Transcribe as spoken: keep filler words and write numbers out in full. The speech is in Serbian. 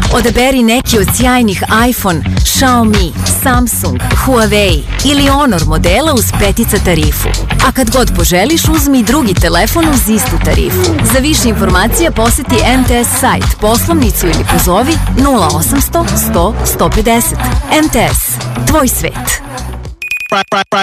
Odaberi neki od sjajnih iPhone, Xiaomi, Samsung, Huawei ili Honor modela uz petica tarifu. A kad god poželiš, uzmi drugi telefon uz istu tarifu. Za više informacija poseti M T S sajt, poslovnicu ili pozovi nula osamsto sto sto pedeset. M T S, tvoj svet.